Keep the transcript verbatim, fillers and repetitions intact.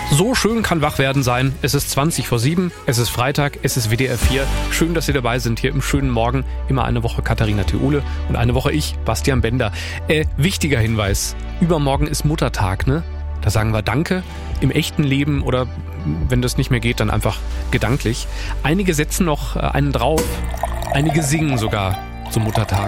So schön kann Wachwerden sein. Es ist zwanzig vor sieben, es ist Freitag, es ist W D R vier. Schön, dass Sie dabei sind hier im schönen Morgen. Immer eine Woche Katharina Theole und eine Woche ich, Bastian Bender. Äh, wichtiger Hinweis, übermorgen ist Muttertag, ne? Da sagen wir Danke im echten Leben oder wenn das nicht mehr geht, dann einfach gedanklich. Einige setzen noch einen drauf, einige singen sogar zum Muttertag.